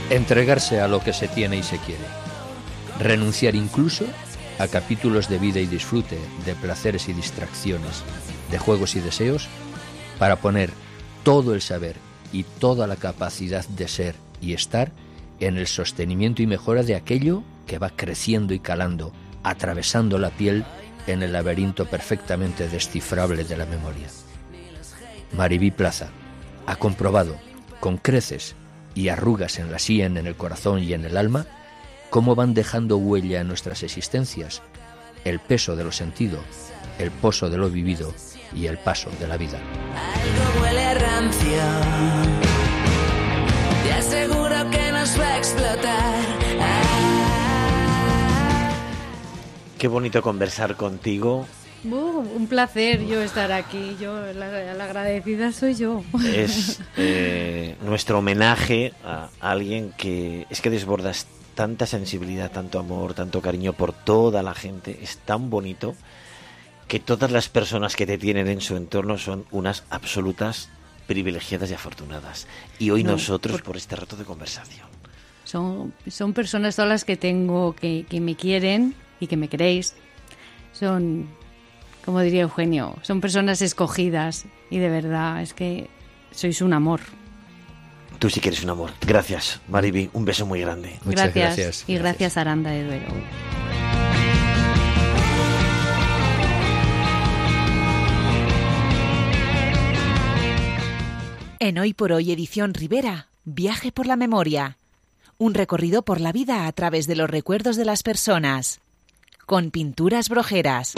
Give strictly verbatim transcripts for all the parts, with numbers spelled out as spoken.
Entregarse a lo que se tiene y se quiere. Renunciar incluso a capítulos de vida y disfrute, de placeres y distracciones, de juegos y deseos, para poner todo el saber y toda la capacidad de ser y estar en el sostenimiento y mejora de aquello que va creciendo y calando, atravesando la piel en el laberinto perfectamente descifrable de la memoria. Maribí Plaza ha comprobado, con creces y arrugas en la sien, en el corazón y en el alma, cómo van dejando huella en nuestras existencias el peso de lo sentido, el pozo de lo vivido y el paso de la vida. Algo huele a rancio, te aseguro que nos va a explotar. Ah. Qué bonito conversar contigo. Uh, un placer yo estar aquí. Yo la, la agradecida soy yo. Es eh, nuestro homenaje a alguien que es que desbordas tanta sensibilidad, tanto amor, tanto cariño por toda la gente. Es tan bonito que todas las personas que te tienen en su entorno son unas absolutas privilegiadas y afortunadas. Y hoy no, nosotros por... por este rato de conversación. Son, son personas todas las que tengo que, que me quieren y que me queréis. Son, como diría Eugenio, son personas escogidas y de verdad es que sois un amor. Tú sí que eres un amor. Gracias, Maribí. Un beso muy grande. Muchas gracias. gracias. Y gracias, gracias Aranda de Duero. En Hoy por Hoy, edición Rivera, Viaje por la Memoria. Un recorrido por la vida a través de los recuerdos de las personas. Con Pinturas Brojeras.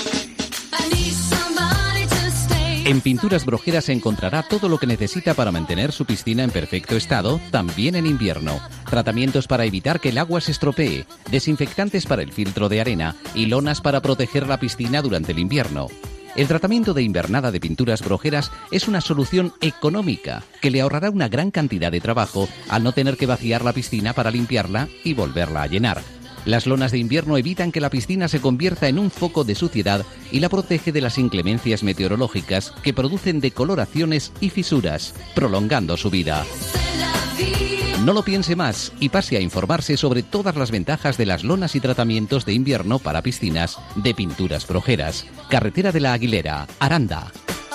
En Pinturas Brojeras encontrará todo lo que necesita para mantener su piscina en perfecto estado, también en invierno. Tratamientos para evitar que el agua se estropee, desinfectantes para el filtro de arena y lonas para proteger la piscina durante el invierno. El tratamiento de invernada de Pinturas Brojeras es una solución económica que le ahorrará una gran cantidad de trabajo al no tener que vaciar la piscina para limpiarla y volverla a llenar. Las lonas de invierno evitan que la piscina se convierta en un foco de suciedad y la protege de las inclemencias meteorológicas que producen decoloraciones y fisuras, prolongando su vida. No lo piense más y pase a informarse sobre todas las ventajas de las lonas y tratamientos de invierno para piscinas de Pinturas Brojeras. Carretera de la Aguilera, Aranda.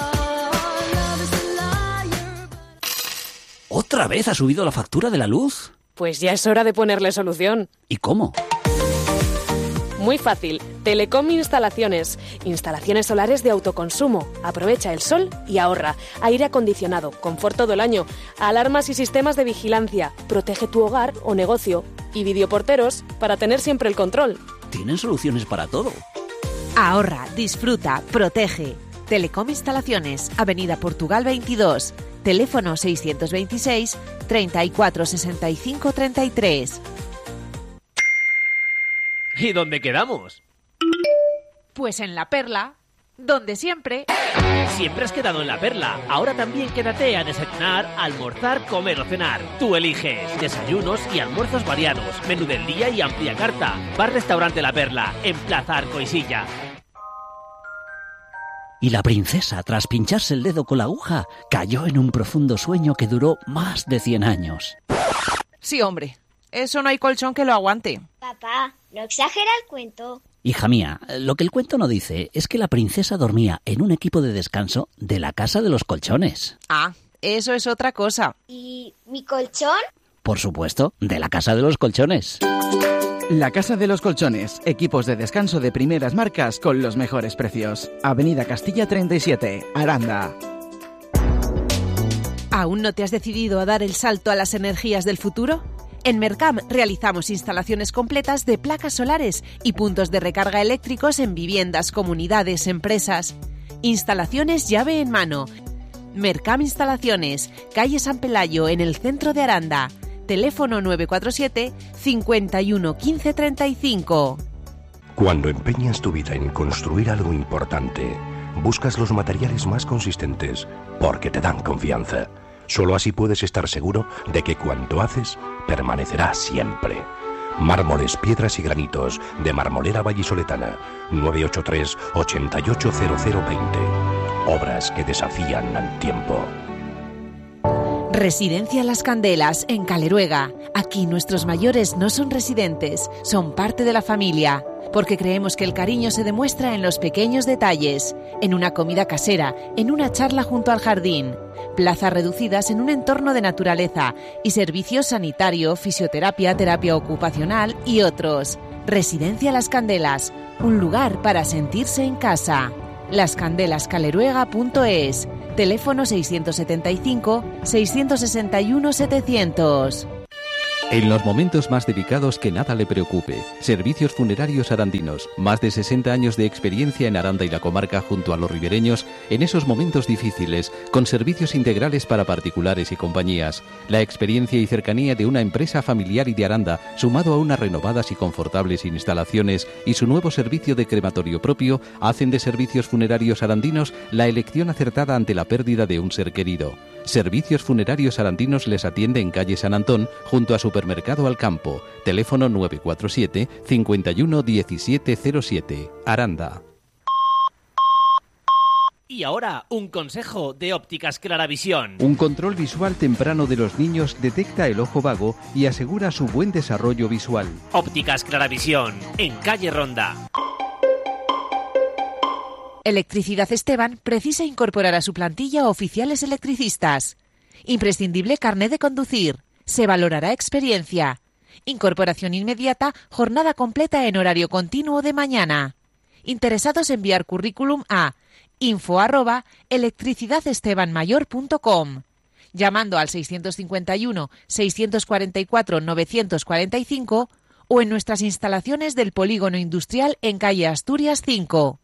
¿Otra vez ha subido la factura de la luz? Pues ya es hora de ponerle solución. ¿Y cómo? Muy fácil. Telecom Instalaciones. Instalaciones solares de autoconsumo. Aprovecha el sol y ahorra. Aire acondicionado, confort todo el año. Alarmas y sistemas de vigilancia. Protege tu hogar o negocio. Y videoporteros para tener siempre el control. Tienen soluciones para todo. Ahorra, disfruta, protege. Telecom Instalaciones. Avenida Portugal veintidós. Teléfono seiscientos veintiséis, treinta y cuatro, sesenta y cinco, treinta y tres. ¿Y dónde quedamos? Pues en La Perla, donde siempre. Siempre has quedado en La Perla. Ahora también quédate a desayunar, almorzar, comer o cenar. Tú eliges. Desayunos y almuerzos variados. Menú del día y amplia carta. Bar-restaurante La Perla, en Plaza Arcoisilla. Y la princesa, tras pincharse el dedo con la aguja, cayó en un profundo sueño que duró más de cien años. Sí, hombre. Eso no hay colchón que lo aguante. Papá, no exagera el cuento. Hija mía, lo que el cuento no dice es que la princesa dormía en un equipo de descanso de la Casa de los Colchones. Ah, eso es otra cosa. ¿Y mi colchón? Por supuesto, de la Casa de los Colchones. La Casa de los Colchones, equipos de descanso de primeras marcas con los mejores precios. Avenida Castilla treinta y siete, Aranda. ¿Aún no te has decidido a dar el salto a las energías del futuro? En Mercam realizamos instalaciones completas de placas solares y puntos de recarga eléctricos en viviendas, comunidades, empresas. Instalaciones llave en mano. Mercam Instalaciones, calle San Pelayo, en el centro de Aranda. Teléfono nueve cuatro siete, cincuenta y uno, quince, treinta y cinco. Cuando empeñas tu vida en construir algo importante, buscas los materiales más consistentes porque te dan confianza. Solo así puedes estar seguro de que cuanto haces permanecerá siempre. Mármoles, piedras y granitos de Marmolera Vallisoletana. nueve ocho tres, ocho ocho cero cero dos cero. Obras que desafían al tiempo. Residencia Las Candelas, en Caleruega. Aquí nuestros mayores no son residentes, son parte de la familia, porque creemos que el cariño se demuestra en los pequeños detalles, en una comida casera, en una charla junto al jardín, plazas reducidas en un entorno de naturaleza y servicios sanitario, fisioterapia, terapia ocupacional y otros. Residencia Las Candelas, un lugar para sentirse en casa. las candelas caleruega punto es. Teléfono seiscientos setenta y cinco, seiscientos sesenta y uno, setecientos. En los momentos más delicados que nada le preocupe. Servicios Funerarios Arandinos. Más de sesenta años de experiencia en Aranda y la comarca junto a los ribereños en esos momentos difíciles, con servicios integrales para particulares y compañías. La experiencia y cercanía de una empresa familiar y de Aranda, sumado a unas renovadas y confortables instalaciones y su nuevo servicio de crematorio propio, hacen de Servicios Funerarios Arandinos la elección acertada ante la pérdida de un ser querido. Servicios Funerarios Arandinos les atiende en calle San Antón, junto a Supermercado Alcampo. Teléfono nueve cuatro siete, cinco uno, uno siete cero siete. Aranda. Y ahora, un consejo de Ópticas Claravisión. Un control visual temprano de los niños detecta el ojo vago y asegura su buen desarrollo visual. Ópticas Claravisión, en calle Ronda. Electricidad Esteban precisa incorporar a su plantilla oficiales electricistas. Imprescindible carné de conducir. Se valorará experiencia. Incorporación inmediata, jornada completa en horario continuo de mañana. Interesados, enviar currículum a info arroba electricidadestebanmayor punto com, llamando al seiscientos cincuenta y uno, seiscientos cuarenta y cuatro, novecientos cuarenta y cinco o en nuestras instalaciones del Polígono Industrial en calle Asturias cinco.